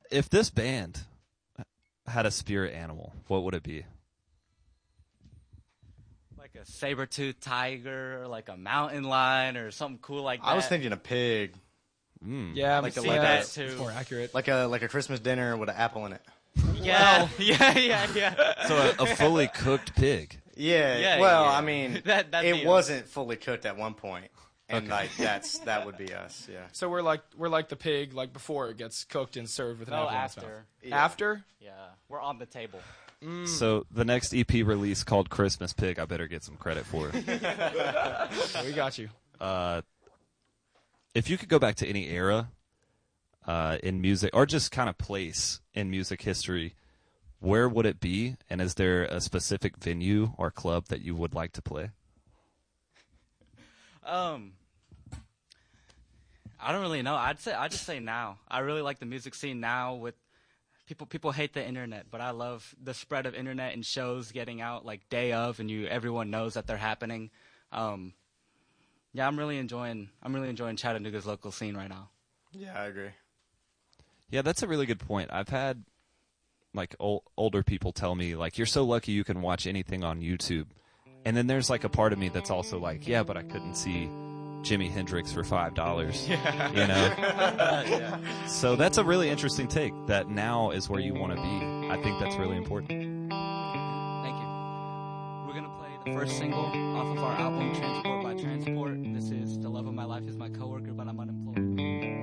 if this band had a spirit animal, what would it be? Like a saber-toothed tiger, or like a mountain lion, or something cool like that. I was thinking a pig. Yeah, Like like that that too. It's more accurate. Like a Christmas dinner with an apple in it. Yeah, yeah. So a fully cooked pig. Yeah. Well, I mean, that'd it wasn't fully cooked at one point, and like that would be us. Yeah. So we're like the pig, like before it gets cooked and served with an apple in its mouth. after. After? Yeah, we're on the table. So the next EP release called Christmas Pig, I better get some credit for. We got you. If you could go back to any era in music, or just kind of place in music history, where would it be? And is there a specific venue or club that you would like to play? I don't really know. I'd just say now. I really like the music scene now. With people hate the internet, but I love the spread of internet and shows getting out like day of, and everyone knows that they're happening. Yeah, I'm really enjoying Chattanooga's local scene right now. Yeah, I agree. Yeah, that's a really good point. I've had like older people tell me like, you're so lucky you can watch anything on YouTube. And then there's like a part of me that's also like, yeah, but I couldn't see Jimi Hendrix for $5. Yeah. You know? Yeah. So that's a really interesting take, that now is where you want to be. I think that's really important. Thank you. We're going to play the first single off of our album, Transport by Transport. This is The Love of My Life is My Coworker, but I'm Unemployed.